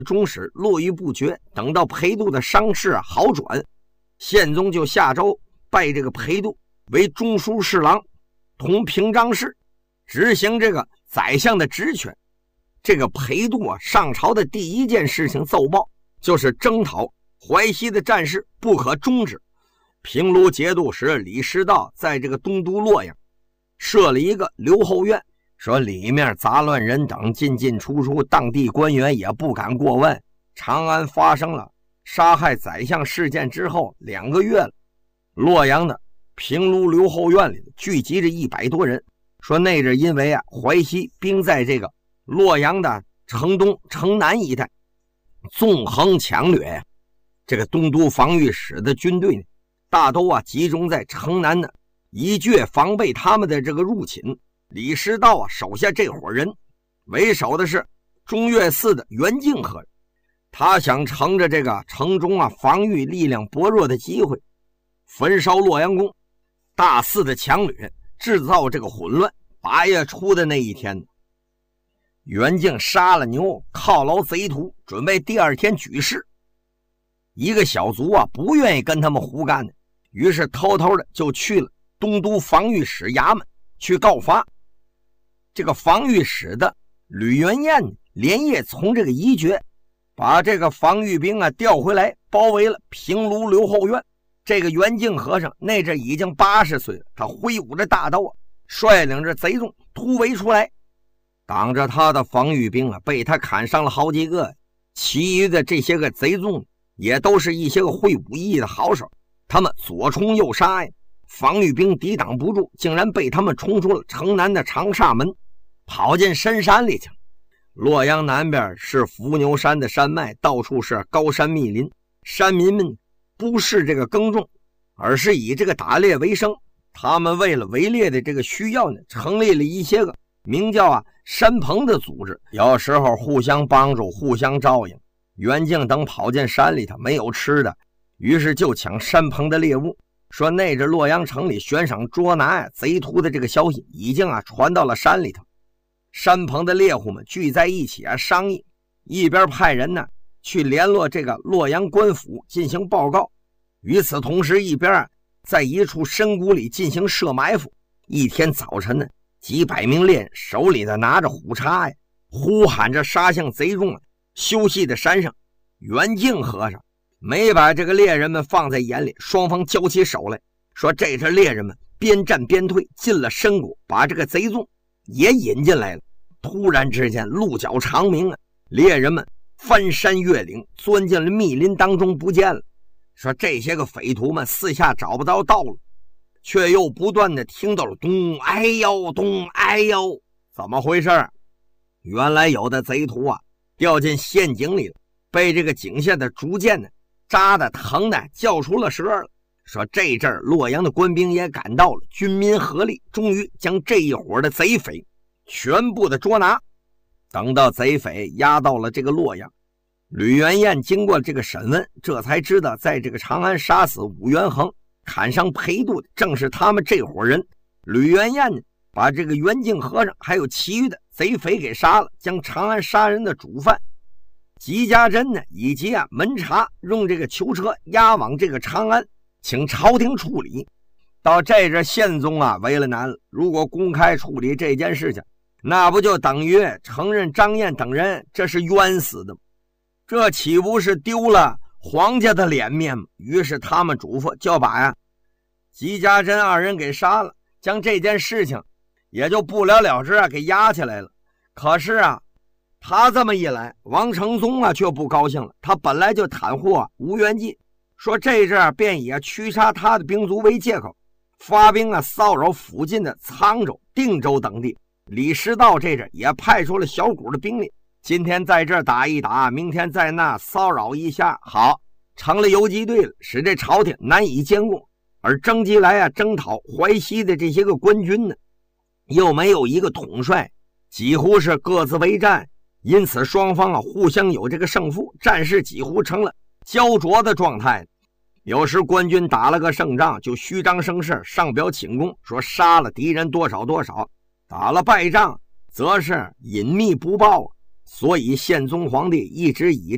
中使络绎不绝。等到裴度的伤势好转，宪宗就下诏拜这个裴度为中书侍郎，同平章事，执行这个宰相的职权。这个裴度上朝的第一件事情奏报，就是征讨淮西的战事不可终止。平卢节度使李师道在这个东都洛阳设了一个留后院，说里面杂乱人等进进出出，当地官员也不敢过问。长安发生了杀害宰相事件之后2个月了，洛阳的平卢留后院里聚集着100多人，说那是因为淮西兵在这个洛阳的城东城南一带纵横抢掠，这个东都防御使的军队大都集中在城南的一阙防备他们的这个入侵。李师道手下这伙人为首的是中岳寺的袁敬和，他想乘着这个城中防御力量薄弱的机会，焚烧洛阳宫，大肆的抢掠，制造这个混乱。8月初的那一天，袁敬杀了牛，犒劳贼徒，准备第2天举事。一个小卒不愿意跟他们胡干的，于是偷偷的就去了东都防御使衙门去告发。这个防御使的吕元彦连夜从这个宜爵把这个防御兵调回来，包围了平卢留后院。这个袁敬和尚那阵已经80岁了，他挥舞着大刀率领着贼众突围出来，挡着他的防御兵被他砍伤了好几个。其余的这些个贼众也都是一些个会武艺的好手，他们左冲右杀呀，防御兵抵挡不住，竟然被他们冲出了城南的长沙门，跑进深山里去了。洛阳南边是伏牛山的山脉，到处是高山密林，山民们不是这个耕种，而是以这个打猎为生。他们为了围猎的这个需要呢，成立了一些个名叫山棚的组织，有时候互相帮助，互相照应。袁敬等跑进山里头没有吃的，于是就抢山棚的猎物。说那阵洛阳城里悬赏捉拿贼徒的这个消息已经传到了山里头。山棚的猎户们聚在一起商议，一边派人呢去联络这个洛阳官府进行报告，与此同时一边在一处深谷里进行设埋伏。一天早晨呢，几百名猎人手里的拿着虎叉呀，呼喊着杀向贼众休息的山上。袁敬和尚没把这个猎人们放在眼里，双方交起手来。说这阵猎人们边战边退，进了深谷，把这个贼众也引进来了。突然之间鹿角长鸣猎人们翻山越岭，钻进了密林当中不见了。说这些个匪徒们四下找不到道路，却又不断的听到了咚哎呦咚哎呦。怎么回事？原来有的贼徒掉进陷阱里了，被这个井下的竹箭扎的疼的叫出了舌了。说这阵洛阳的官兵也赶到了，军民合力，终于将这一伙的贼匪全部的捉拿。等到贼匪押到了这个洛阳，吕元彦经过这个审问，这才知道在这个长安杀死武元衡，砍伤裴度的正是他们这伙人。吕元彦把这个袁敬和尚还有其余的贼匪给杀了，将长安杀人的主犯吉家珍以及门察用这个囚车押往这个长安，请朝廷处理。到这阵宪宗为了难了，如果公开处理这件事情，那不就等于承认张燕等人这是冤死的吗？这岂不是丢了皇家的脸面吗？于是他们嘱咐就把吉家珍2人给杀了，将这件事情也就不了了之给压起来了。可是他这么一来，王承宗却不高兴了。他本来就袒护吴元济，说这阵便以驱杀他的兵卒为借口，发兵骚扰附近的沧州、定州等地。李师道这阵也派出了小股的兵力，今天在这打一打，明天在那骚扰一下，好，成了游击队了，使这朝廷难以监控。而征集来征讨淮西的这些个官军呢，又没有一个统帅，几乎是各自为战，因此双方互相有这个胜负，战事几乎成了焦灼的状态。有时官军打了个胜仗，就虚张声势，上表请功，说杀了敌人多少多少；打了败仗，则是隐秘不报。所以宪宗皇帝一直以